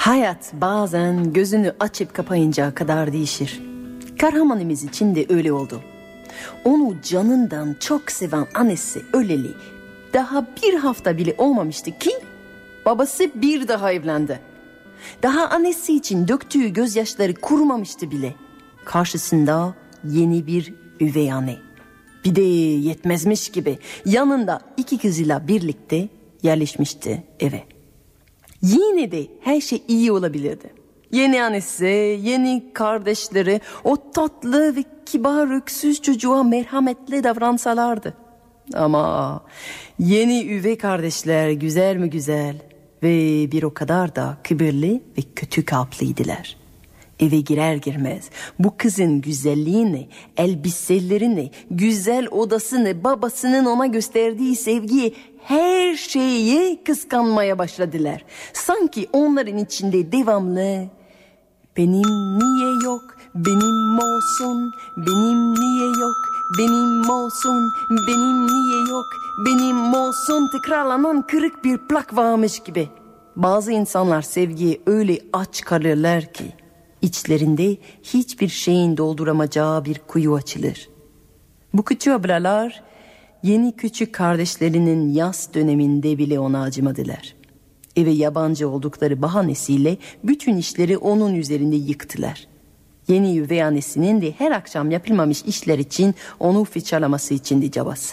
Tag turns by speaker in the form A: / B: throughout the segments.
A: Hayat bazen gözünü açıp kapayınca kadar değişir. Kahramanımız için de öyle oldu. Onu canından çok seven annesi öleli daha bir hafta bile olmamıştı ki babası bir daha evlendi. Daha annesi için döktüğü gözyaşları kurumamıştı bile. Karşısında yeni bir üvey anne. Bir de yetmezmiş gibi yanında 2 kızıyla birlikte yerleşmişti eve. Yine de her şey iyi olabilirdi. Yeni annesi, yeni kardeşleri o tatlı ve kibar öksüz çocuğa merhametli davransalardı. Ama yeni üvey kardeşler güzel mi güzel ve bir o kadar da kibirli ve kötü kalpliydiler. Eve girer girmez bu kızın güzelliğini, elbiselerini, güzel odasını, babasının ona gösterdiği sevgiyi, her şeyi kıskanmaya başladılar. Sanki onların içinde devamlı benim niye yok, benim olsun, benim niye yok, benim olsun, benim niye yok, benim olsun tekrarlanan kırık bir plak varmış gibi. Bazı insanlar sevgiye öyle aç kalırlar ki İçlerinde hiçbir şeyin dolduramayacağı bir kuyu açılır. Bu küçük ablalar yeni küçük kardeşlerinin yaz döneminde bile ona acımadılar. Eve yabancı oldukları bahanesiyle bütün işleri onun üzerinde yıktılar. Yeni üvey annesinin de her akşam yapılmamış işler için onu fırçalaması içindi cabası.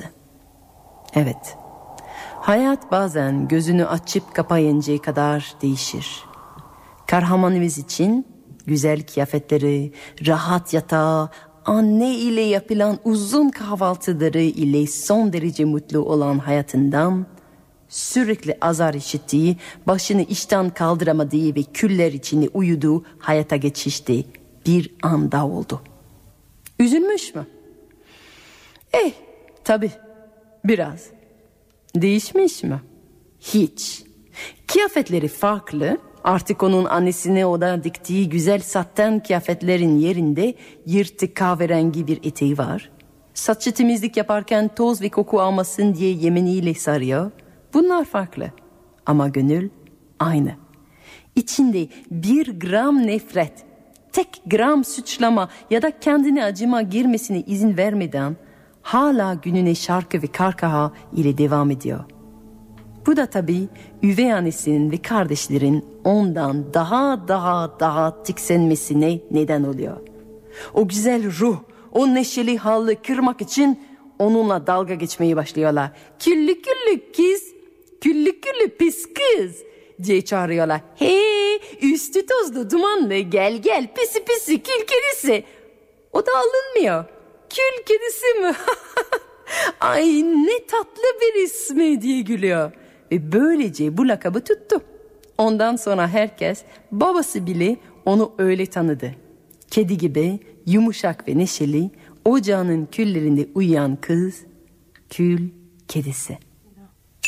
A: Evet, hayat bazen gözünü açıp kapayıncaya kadar değişir. Kahramanımız için güzel kıyafetleri, rahat yatağı, anne ile yapılan uzun kahvaltıları ile son derece mutlu olan hayatından, sürekli azar işittiği, başını işten kaldıramadığı ve küller içinde uyuduğu hayata geçişti bir anda oldu. Üzülmüş mü? Tabii biraz. Değişmiş mi? Hiç. Kıyafetleri farklı. Artık onun annesine oda diktiği güzel saten kıyafetlerin yerinde yırtık kahverengi bir eteği var. Saçı temizlik yaparken toz ve koku almasın diye yemeniyle sarıyor. Bunlar farklı ama gönül aynı. İçinde 1 gram nefret, tek gram suçlama ya da kendine acıma girmesine izin vermeden hala gününe şarkı ve kahkaha ile devam ediyor. Bu da tabii üvey annesinin ve kardeşlerin ondan daha tiksinmesine neden oluyor. O güzel ruh, o neşeli halı kırmak için onunla dalga geçmeyi başlıyorlar. Küllü küllü kız, küllü küllü pis kız diye çağırıyorlar. Hey, üstü tozlu dumanlı gel gel pisi pisi kül kedisi. O da alınmıyor. Kül kedisi mi? Ay ne tatlı bir ismi diye gülüyor. Ve böylece bu lakabı tuttu. Ondan sonra herkes, babası bile onu öyle tanıdı. Kedi gibi yumuşak ve neşeli, ocağının küllerinde uyuyan kız, kül kedisi.